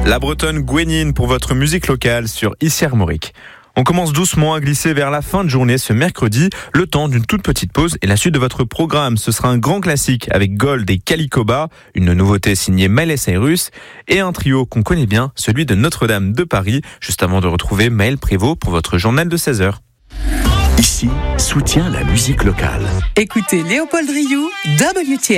La Bretonne Gwenine pour votre musique locale sur Ici Armorique. On commence doucement à glisser vers la fin de journée ce mercredi, le temps d'une toute petite pause et la suite de votre programme. Ce sera un grand classique avec Gold et Calicoba, une nouveauté signée Miley Cyrus et un trio qu'on connaît bien, celui de Notre-Dame de Paris, juste avant de retrouver Maël Prévost pour votre journal de 16h. Ici, soutient la musique locale. Écoutez Léopold Rioux, WTL.